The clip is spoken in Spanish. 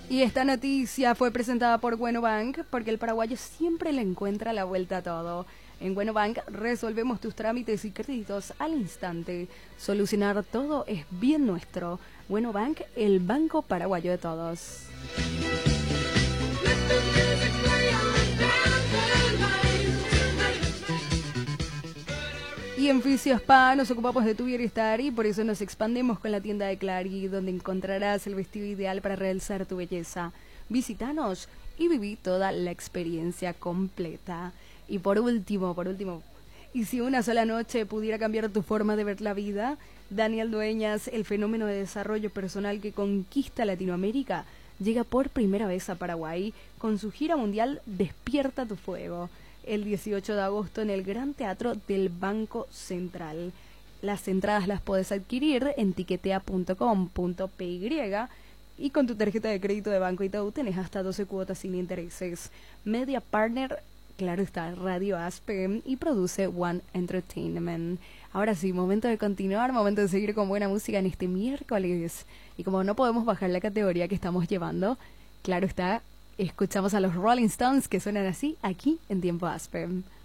Y esta noticia fue presentada por Bueno Bank porque el paraguayo siempre le encuentra la vuelta a todo. En Bueno Bank resolvemos tus trámites y créditos al instante. Solucionar todo es bien nuestro. Bueno Bank, el banco paraguayo de todos. Y en Fisio Spa nos ocupamos de tu bienestar y por eso nos expandemos con la tienda de Clary, donde encontrarás el vestido ideal para realzar tu belleza. Visítanos y viví toda la experiencia completa. Y por último, y si una sola noche pudiera cambiar tu forma de ver la vida, Daniel Dueñas, el fenómeno de desarrollo personal que conquista Latinoamérica, llega por primera vez a Paraguay con su gira mundial Despierta tu Fuego, el 18 de agosto en el Gran Teatro del Banco Central. Las entradas las puedes adquirir en tiquetea.com.py y con tu tarjeta de crédito de Banco Itaú tenés hasta 12 cuotas sin intereses. Media Partner, claro está, Radio Aspen y produce One Entertainment. Ahora sí, momento de continuar, momento de seguir con buena música en este miércoles. Y como no podemos bajar la categoría que estamos llevando, claro está, escuchamos a los Rolling Stones que suenan así aquí en Tiempo Aspen.